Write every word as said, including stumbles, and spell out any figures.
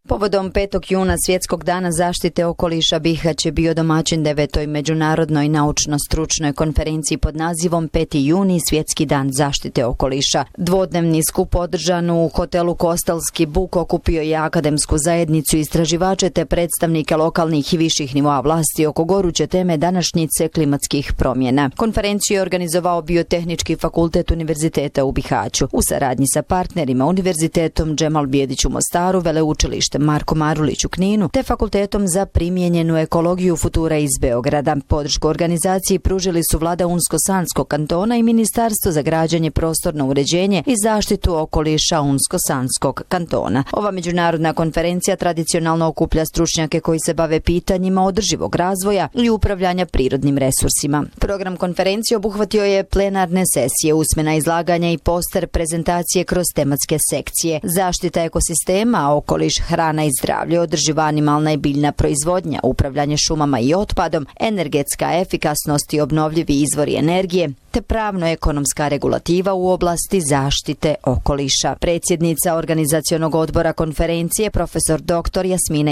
Povodom petog juna Svjetskog dana zaštite okoliša Bihać je bio domaćin devetoj međunarodnoj naučno-stručnoj konferenciji pod nazivom peti juni Svjetski dan zaštite okoliša. Dvodnevni skup održan u hotelu Kostelski Buk okupio je akademsku zajednicu, istraživače te predstavnike lokalnih i viših nivoa vlasti oko goruće teme današnjice klimatskih promjena. Konferenciju je organizovao Biotehnički fakultet Univerziteta u Bihaću u saradnji sa partnerima Univerzitetom Džemal Bijedić u Mostaru, Veleučilištem Marko Marulić u Kninu te Fakultetom za primijenjenu ekologiju Futura iz Beograda. Podršku organizaciji pružili su vlada Unsko-Sanskog kantona i Ministarstvo za građenje, prostorno uređenje i zaštitu okoliša Unsko-Sanskog kantona. Ova međunarodna konferencija tradicionalno okuplja stručnjake koji se bave pitanjima održivog razvoja i upravljanja prirodnim resursima. Program konferencije obuhvatio je plenarne sesije, usmena izlaganja i poster prezentacije kroz tematske sekcije, zaštita ekosistema, okoliš, hrana i zdravlje, održiva animalna i biljna proizvodnja, upravljanje šumama i otpadom, energetska efikasnost i obnovljivi izvori energije, te pravno-ekonomska regulativa u oblasti zaštite okoliša. Predsjednica organizacionog odbora konferencije, profesor doktor Jasmina